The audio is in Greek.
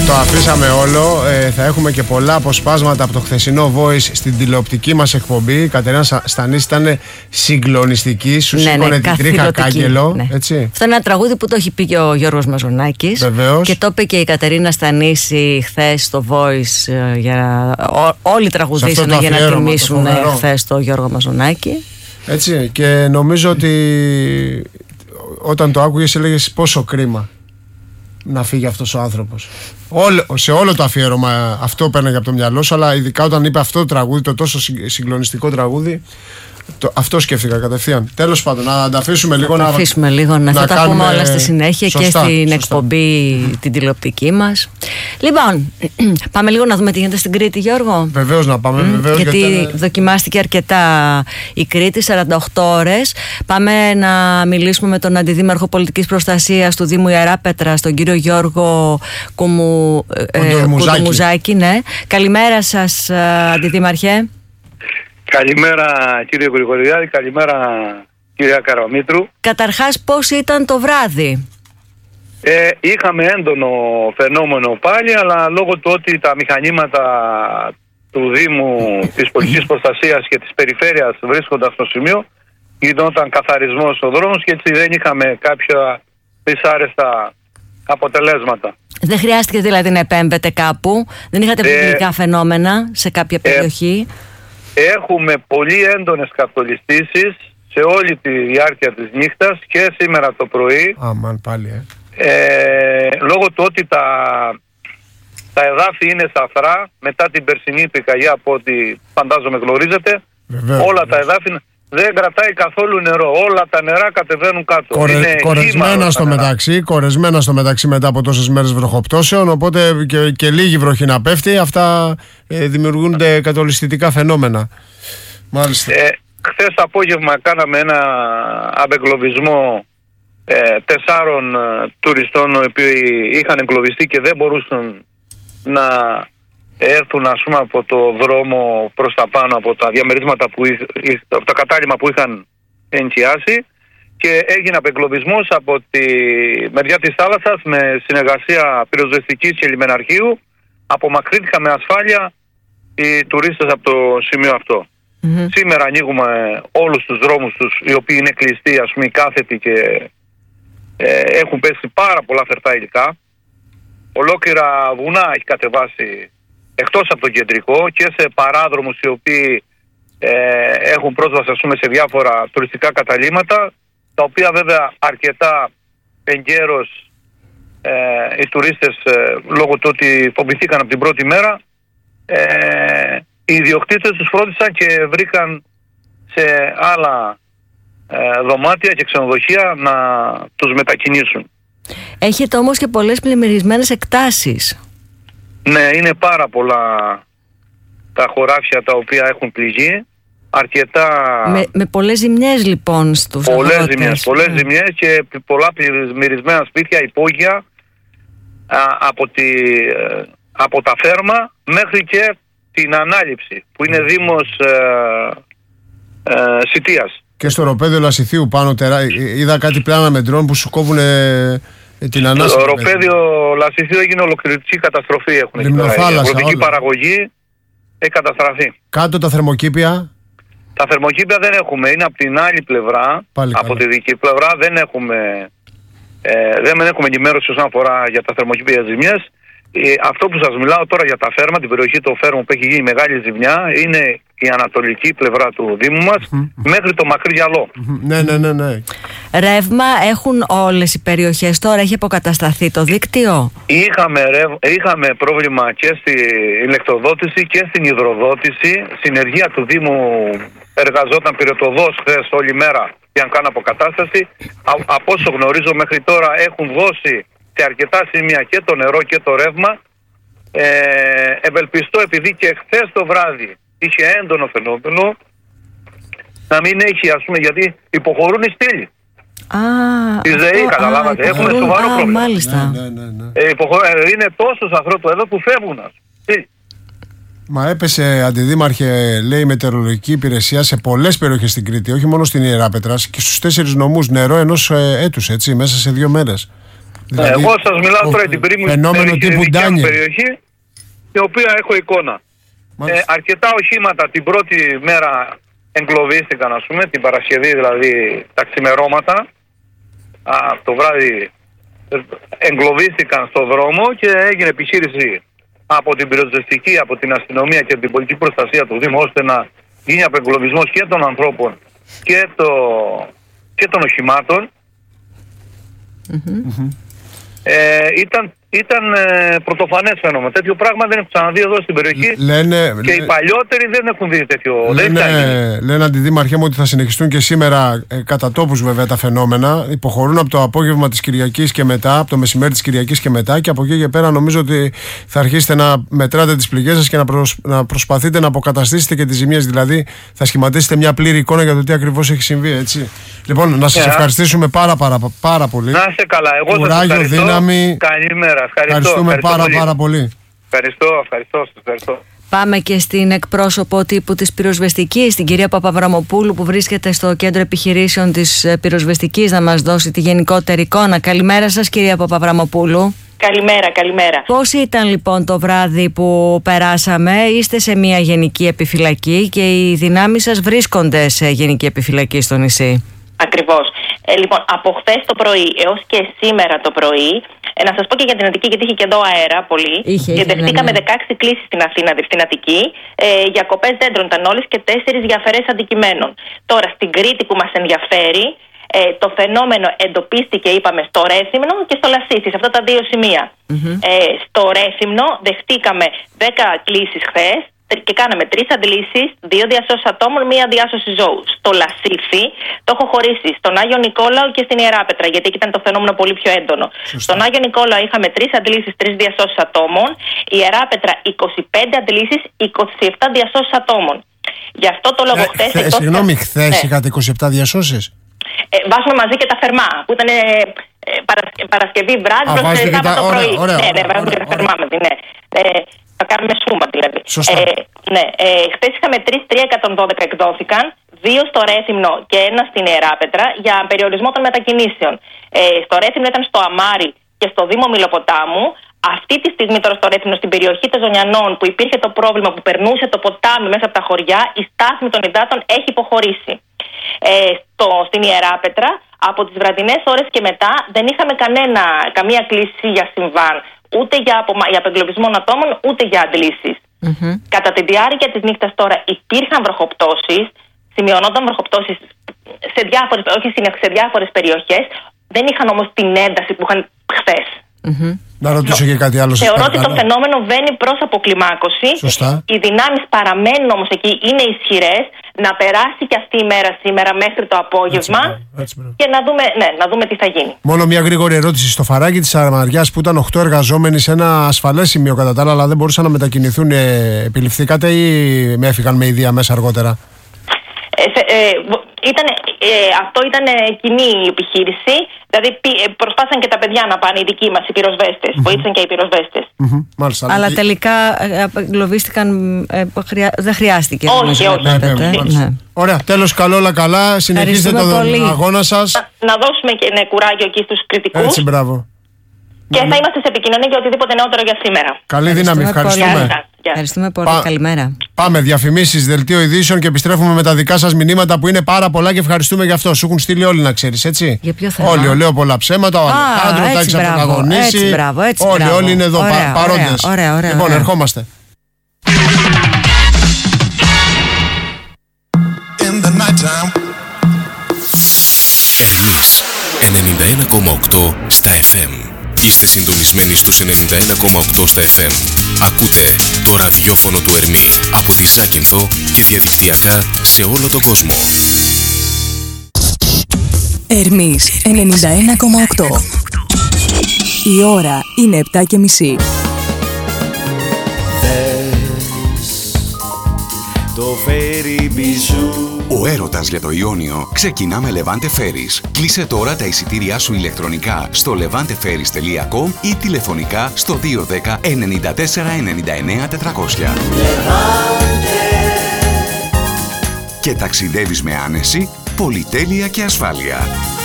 το αφήσαμε όλο. Θα έχουμε και πολλά αποσπάσματα από το χθεσινό Voice στην τηλεοπτική μας εκπομπή. Η Κατερίνα Στανίση ήταν συγκλονιστική. Σου σήκωνε την τρίχα κάγκελο. Ναι. Έτσι. Αυτό είναι ένα τραγούδι που το έχει πει και ο Γιώργος Μαζονάκης. Βεβαίως. Και το είπε και η Κατερίνα Στανίση χθες στο Voice. Όλοι τραγουδήσανε για να τιμήσουν χθες το Γιώργο Μαζονάκη. Έτσι. Και νομίζω ότι όταν το άκουγες έλεγες πόσο κρίμα να φύγει αυτός ο άνθρωπος. Σε όλο το αφιέρωμα αυτό παίρναγε από το μυαλό σου, αλλά ειδικά όταν είπε αυτό το τραγούδι, το τόσο συγκλονιστικό τραγούδι, αυτό σκέφτηκα κατευθείαν. Τέλος πάντων, να τα αφήσουμε λίγο. Να αφήσουμε λίγο, να τα πούμε όλα στη συνέχεια. Σωστά, και στην εκπομπή την τηλεοπτική μας. Λοιπόν, πάμε λίγο να δούμε τι γίνεται στην Κρήτη, Γιώργο. Βεβαίως να πάμε. Βεβαίως, γιατί δοκιμάστηκε αρκετά η Κρήτη, 48 ώρες. Πάμε να μιλήσουμε με τον Αντιδήμαρχο Πολιτικής Προστασίας του Δήμου Ιεράπετρας, τον κύριο Γιώργο Κουντουρμουζάκη. Ναι. Καλημέρα σας, Αντιδήμαρχε. Καλημέρα κύριε Γρηγοριάδη, καλημέρα κυρία Καραμήτρου. Καταρχάς, πώς ήταν το βράδυ? Είχαμε έντονο φαινόμενο πάλι, αλλά λόγω του ότι τα μηχανήματα του Δήμου, της Πολιτικής Προστασίας και της Περιφέρειας βρίσκονταν στο σημείο, γινόταν καθαρισμός στο δρόμος και έτσι δεν είχαμε κάποια δυσάρεστα αποτελέσματα. Δεν χρειάστηκε δηλαδή να επέμβετε κάπου? Δεν είχατε πληγικά φαινόμενα σε κάποια περιοχή? Έχουμε πολύ έντονες καθολιστήσεις σε όλη τη διάρκεια της νύχτας και σήμερα το πρωί. Αμάν πάλι, λόγω του ότι τα εδάφη είναι σαφρά μετά την περσινή πυρκαγιά, από ό,τι φαντάζομαι γνωρίζετε. Βεβαίως, όλα τα εδάφη δεν κρατάει καθόλου νερό. Όλα τα νερά κατεβαίνουν κάτω. Κορεσμένα στο μεταξύ μετά από τόσες μέρες βροχοπτώσεων, οπότε και λίγη βροχή να πέφτει, αυτά δημιουργούνται κατολιστικά φαινόμενα. Μάλιστα. Χθες το απόγευμα κάναμε ένα απεγκλωβισμό 4 τουριστών οι οποίοι είχαν εγκλωβιστεί και δεν μπορούσαν να έρθουν, ας πούμε, από το δρόμο προς τα πάνω, από τα διαμερίσματα από τα κατάλημα που είχαν ενοικιάσει, και έγινε απεγκλωβισμός από τη μεριά της θάλασσας με συνεργασία πυροσβεστικής και λιμεναρχείου. Απομακρύνθηκαν με ασφάλεια οι τουρίστες από το σημείο αυτό. Σήμερα ανοίγουμε όλους τους δρόμους τους, οι οποίοι είναι κλειστοί, ας πούμε, οι κάθετοι, και έχουν πέσει πάρα πολλά φερτά υλικά. Ολόκληρα βουνά έχει κατεβάσει εκτός από το κεντρικό και σε παράδρομους οι οποίοι έχουν πρόσβαση, ας πούμε, σε διάφορα τουριστικά καταλύματα, τα οποία βέβαια αρκετά εγκαίρως οι τουρίστες, λόγω του ότι φοβηθήκαν από την πρώτη μέρα, οι ιδιοκτήτες τους φρόντισαν και βρήκαν σε άλλα δωμάτια και ξενοδοχεία να τους μετακινήσουν. Έχετε όμως και πολλές πλημμυρισμένες εκτάσεις. Ναι, είναι πάρα πολλά τα χωράφια τα οποία έχουν πληγεί. Αρκετά... Με πολλές ζημιές λοιπόν στους αγρότες. Πολλές ζημιές και πολλά πλημμυρισμένα σπίτια, υπόγεια, από τα φέρμα μέχρι και την ανάληψη, που είναι δήμος Σιτίας. Και στο οροπέδιο Λασιθίου πάνω είδα κάτι πλάνα με ντρόν που σου κόβουν την ανάσταση. Το οροπέδιο Λασιθίου έγινε ολοκληρωτική καταστροφή. Έχουν η αγροτική παραγωγή έχει καταστραφεί. Κάτω τα θερμοκήπια. Τα θερμοκήπια δεν έχουμε, είναι από την άλλη πλευρά. Από τη δική πλευρά δεν έχουμε ενημέρωση όσον αφορά για τα θερμοκήπια ζημιές. Αυτό που σας μιλάω τώρα για τα φέρμα, την περιοχή του φέρμου που έχει γίνει μεγάλη ζημιά, είναι η ανατολική πλευρά του Δήμου μας, μέχρι το Μακρύ Γυαλό. Ναι. Ρεύμα έχουν όλες οι περιοχές τώρα? Έχει αποκατασταθεί το δίκτυο? Είχαμε πρόβλημα και στην ηλεκτροδότηση και στην υδροδότηση. Συνεργεία του Δήμου εργαζόταν πυρετοδός χθες όλη μέρα για να κάνουν αποκατάσταση. Από όσο γνωρίζω μέχρι τώρα έχουν δώσει σε αρκετά σημεία και το νερό και το ρεύμα. Ευελπιστώ, επειδή και χθες το βράδυ είχε έντονο φαινόμενο, να μην έχει, ας πούμε, γιατί υποχωρούν οι στήλοι. Τη ΔΕΗ, καταλάβατε. Έχουμε σοβαρό πρόβλημα. Μάλιστα. Ναι. Είναι τόσος ανθρώπους εδώ που φεύγουν. Μα έπεσε, Αντιδήμαρχε, λέει η μετεωρολογική υπηρεσία, σε πολλές περιοχές στην Κρήτη, όχι μόνο στην Ιεράπετρα, και στους 4 νομούς νερό ενός έτους, έτσι, μέσα σε 2 μέρες. Δηλαδή, εγώ σας μιλάω τώρα για την περιοχή, η οποία έχω εικόνα. Αρκετά οχήματα την πρώτη μέρα εγκλωβίστηκαν, ας πούμε, την Παρασκευή, δηλαδή τα ξημερώματα. Το βράδυ εγκλωβίστηκαν στο δρόμο και έγινε επιχείρηση από την πυροσβεστική, από την αστυνομία και την πολιτική προστασία του Δήμου, ώστε να γίνει απεγκλωβισμός και των ανθρώπων και των οχημάτων. Ήταν πρωτοφανές φαινόμενο. Τέτοιο πράγμα δεν έχω ξαναδεί εδώ στην περιοχή. Και οι παλιότεροι δεν έχουν δει τέτοιο. Λένε, αντιδήμαρχέ μου, ότι θα συνεχιστούν και σήμερα κατά τόπους βέβαια τα φαινόμενα. Υποχωρούν από το απόγευμα της Κυριακής και μετά, από το μεσημέρι της Κυριακής και μετά. Και από εκεί και πέρα νομίζω ότι θα αρχίσετε να μετράτε τις πληγές σας και να προσπαθείτε να αποκαταστήσετε και τις ζημίες. Δηλαδή θα σχηματίσετε μια πλήρη εικόνα για το τι ακριβώς έχει συμβεί, έτσι. Λοιπόν, να σας ευχαριστήσουμε πάρα πολύ. Να είστε καλά. Εγώ κουράγιο, σας ευχαριστώ. Δύναμη. Καλημέρα. Ευχαριστούμε πάρα πολύ. Ευχαριστώ. Πάμε και στην εκπρόσωπο τύπου της πυροσβεστικής, την κυρία Παπαβραμοπούλου, που βρίσκεται στο κέντρο επιχειρήσεων της πυροσβεστικής, να μας δώσει τη γενικότερη εικόνα. Καλημέρα σας, κυρία Παπαβραμοπούλου. Καλημέρα. Πώς ήταν λοιπόν το βράδυ που περάσαμε? Είστε σε μια γενική επιφυλακή και οι δυνάμεις σας βρίσκονται σε γενική επιφυλακή στο νησί. Ακριβώς. Λοιπόν, από χθες το πρωί έως και σήμερα το πρωί, να σας πω και για την Αττική, γιατί είχε και εδώ αέρα πολύ. Και δεχτήκαμε 16 κλήσεις στην Αθήνα, στην Αττική, για κοπές δέντρων ήταν όλες και 4 διαφερές αντικειμένων. Τώρα, στην Κρήτη που μας ενδιαφέρει, το φαινόμενο εντοπίστηκε, είπαμε, στο Ρέθυμνο και στο Λασίθι, σε αυτά τα δύο σημεία. Στο Ρέθυμνο δεχτήκαμε 10 κλήσεις χθες και κάναμε 3 αντλήσεις, 2 διασώσεις ατόμων, 1 διάσωση ζώου. Στο Λασίθι το έχω χωρίσει στον Άγιο Νικόλαο και στην Ιεράπετρα, γιατί εκεί ήταν το φαινόμενο πολύ πιο έντονο. Στον Άγιο Νικόλαο είχαμε 3 αντλήσεις, 3 διασώσεις ατόμων. Η Ιεράπετρα 25 αντλήσεις, 27 διασώσεις ατόμων. Γι' αυτό το λόγο χθες. Συγγνώμη, χθες είχατε 27 διασώσεις. Βάζουμε μαζί και τα θερμά που ήταν Παρασκευή βράδυ προς Σάββατο πρωί. Ναι, βάζουμε και τα θερμά μαζί. Θα κάνουμε σούμα δηλαδή. Χθες είχαμε 3.112 εκδόθηκαν, 2 στο Ρέθυμνο και 1 στην Ιεράπετρα για περιορισμό των μετακινήσεων. Στο Ρέθυμνο ήταν στο Αμάρι και στο Δήμο Μιλοποτάμου. Αυτή τη στιγμή τώρα στο Ρέθυμνο, στην περιοχή των Ζωνιανών, που υπήρχε το πρόβλημα που περνούσε το ποτάμι μέσα από τα χωριά, η στάθμη των υδάτων έχει υποχωρήσει. Στην Ιεράπετρα, από τις βραδινές ώρες και μετά, δεν είχαμε καμία κλίση για συμβάν, ούτε για απεγκλωβισμό ατόμων, ούτε για αντλήσεις. Κατά τη διάρκεια της νύχτας τώρα υπήρχαν βροχοπτώσεις, σημειωνόταν βροχοπτώσεις σε διάφορες περιοχές, δεν είχαν όμως την ένταση που είχαν χθες. Να ρωτήσω και κάτι άλλο. Θεωρώ ότι το φαινόμενο βαίνει προς αποκλιμάκωση. Σωστά. Οι δυνάμεις παραμένουν όμως εκεί, είναι ισχυρές. Να περάσει και αυτή η μέρα σήμερα μέχρι το απόγευμα και να δούμε τι θα γίνει. Μόνο μια γρήγορη ερώτηση. Στο φαράγγι της Αραμαριάς που ήταν 8 εργαζόμενοι σε ένα ασφαλές σημείο κατά τα άλλα, αλλά δεν μπορούσαν να μετακινηθούν, επιληφθήκατε ή με έφυγαν με ιδία μέσα αργότερα? Αυτό ήταν κοινή επιχείρηση. Δηλαδή προσπάθησαν και τα παιδιά να πάνε, οι δικοί μας, οι πυροσβέστες. Βοήθησαν και οι πυροσβέστες. Αλλά τελικά εγκλωβίστηκαν, δεν χρειάστηκε. Όχι. Ωραία, τέλος, όλα καλά. Συνεχίστε τον αγώνα σας. Να δώσουμε και κουράγιο εκεί στους κριτικούς. Έτσι, μπράβο. Και θα είμαστε σε επικοινωνία για οτιδήποτε νεότερο για σήμερα. Καλή δύναμη, ευχαριστούμε. Ευχαριστούμε πολύ, καλημέρα. Πάμε, διαφημίσεις, δελτίο ειδήσεων και επιστρέφουμε με τα δικά σας μηνύματα που είναι πάρα πολλά και ευχαριστούμε γι' αυτό. Σου έχουν στείλει όλοι, να ξέρεις, έτσι. Για ποιο θέμα? Όλοι, λέω πολλά ψέματα, ο Αλεχάνδρο τα έχει πρωταγωνίσει. Όλοι είναι εδώ παρόντες. Λοιπόν, ερχόμαστε. Ερμής 91,8 στα FM. Είστε συντονισμένοι στους 91,8 στα FM. Ακούτε το ραδιόφωνο του Ερμή από τη Ζάκυνθο και διαδικτυακά σε όλο τον κόσμο. Ερμής 91,8. Η ώρα είναι 7:30. Το φέρι μπιζού. Ο έρωτας για το Ιόνιο ξεκινά με Levante Ferries. Κλείσε τώρα τα εισιτήριά σου ηλεκτρονικά στο levanteferries.com ή τηλεφωνικά στο 210 94 99 400. Και ταξιδεύεις με άνεση, πολυτέλεια και ασφάλεια.